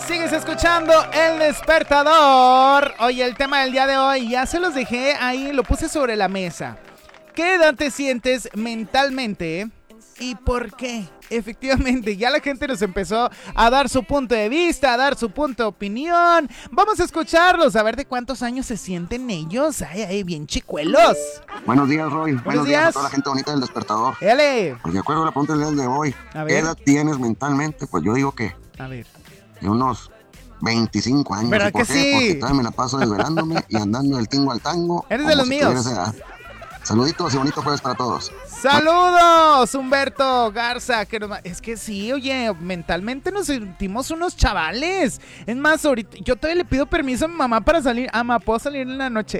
Sigues escuchando El Despertador. Oye, el tema del día de hoy ya se los dejé ahí, lo puse sobre la mesa. ¿Qué edad te sientes mentalmente y por qué? Efectivamente, ya la gente nos empezó a dar su punto de vista, a dar su punto de opinión. Vamos a escucharlos, a ver de cuántos años se sienten ellos. Ay, bien chicuelos. Buenos días, Roy. Buenos días a toda la gente bonita del Despertador. Dale. Pues de acuerdo a la pregunta del día de hoy, ¿qué edad tienes mentalmente? Pues yo digo que a ver, de unos 25 años. ¿Verdad que sí? Porque todavía me la paso desvelándome y andando del tingo al tango. Eres de los míos. Saluditos y bonito jueves para todos. ¡Saludos, Humberto Garza! Es que sí, oye, mentalmente nos sentimos unos chavales. Es más, ahorita yo todavía le pido permiso a mi mamá para salir. Mamá, ¿puedo salir en la noche?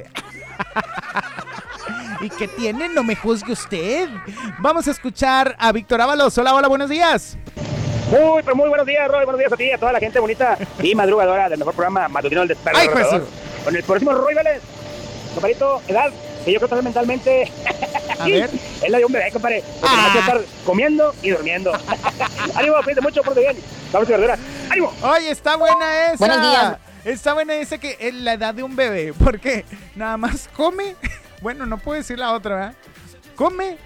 ¿Y qué tiene? No me juzgue usted. Vamos a escuchar a Víctor Ábalos. Hola, buenos días. Muy buenos días, Roy. Buenos días a ti y a toda la gente bonita y madrugadora del mejor programa matutino del Despertador. Con el próximo Roy Vélez. Compadrito, edad que yo creo que mentalmente a ver, es la de un bebé, compadre, porque va a estar comiendo y durmiendo. Ánimo, cuídate mucho, por bien. Vamos a verdura. ¡Ánimo! Oye, está buena esa. Buenos días. Está buena esa que es la edad de un bebé, porque nada más come. Bueno, no puedo decir la otra, ¿verdad? Come,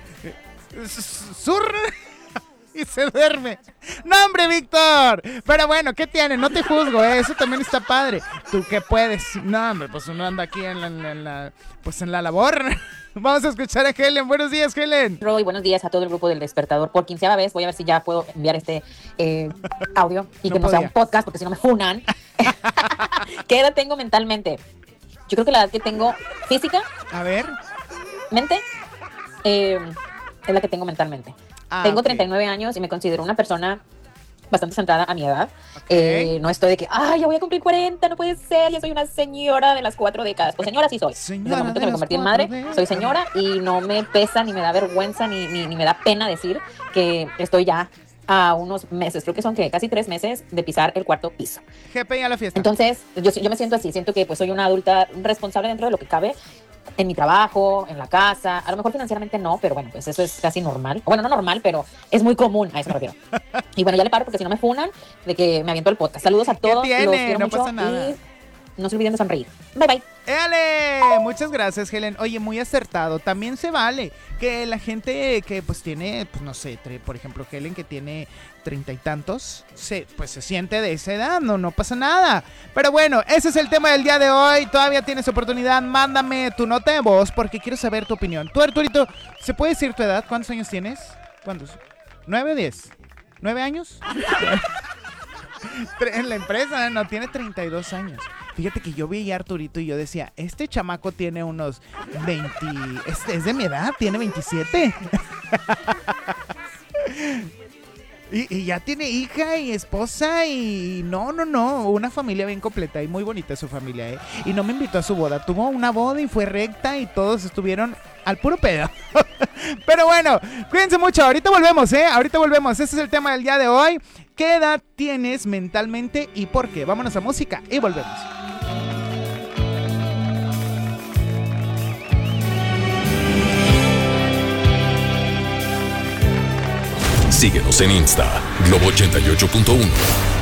zurra y se duerme. ¡No, hombre, Víctor! Pero bueno, ¿qué tiene? No te juzgo, ¿eh? Eso también está padre. ¿Tú qué puedes? No, hombre, pues uno anda aquí en la labor. Vamos a escuchar a Helen. Buenos días, Helen. Roy, buenos días a todo el grupo del Despertador. Por 15ª vez voy a ver si ya puedo enviar este audio y que no sea un podcast, porque si no me funan. ¿Qué edad tengo mentalmente? Yo creo que la edad que tengo física, a ver, mente, es la que tengo mentalmente. Tengo 39 años y me considero una persona bastante centrada a mi edad. Okay. No estoy de que, ya voy a cumplir 40, no puede ser, ya soy una señora de las 4 décadas. Pues señora sí soy. Desde el momento que me convertí en madre, soy señora y no me pesa, ni me da vergüenza, ni me da pena decir que estoy ya a unos meses, creo que son casi 3 meses de pisar el 4º piso. GPI a la fiesta. Entonces, yo me siento así, siento que pues soy una adulta responsable dentro de lo que cabe, en mi trabajo, en la casa, a lo mejor financieramente no, pero bueno, pues eso es casi normal. Bueno, no normal, pero es muy común, a eso me refiero. Y bueno, ya le paro porque si no me funan de que me aviento el podcast. Saludos a todos, los quiero no mucho pasa nada. Y no se olviden de sonreír. Bye, bye. ¡Éale! Muchas gracias, Helen. Oye, muy acertado. También se vale que la gente que pues tiene, pues no sé, por ejemplo, Helen que tiene 30 y tantos, pues se siente de esa edad, no pasa nada. Pero bueno, ese es el tema del día de hoy. Todavía tienes oportunidad, mándame tu nota de voz porque quiero saber tu opinión. Tú, Arturito, ¿se puede decir tu edad? ¿Cuántos años tienes? ¿Cuántos? ¿9 o 10? ¿9 años? En la empresa, no, tiene 32 años. Fíjate que yo vi a Arturito y yo decía, este chamaco tiene unos 20... Es de mi edad, tiene 27. Y ya tiene hija y esposa y no, una familia bien completa y muy bonita su familia, ¿eh? Y no me invitó a su boda, tuvo una boda y fue recta y todos estuvieron al puro pedo. Pero bueno, cuídense mucho, ahorita volvemos, ese es el tema del día de hoy. ¿Qué edad tienes mentalmente y por qué? Vámonos a música y volvemos. Síguenos en Insta, Globo 88.1.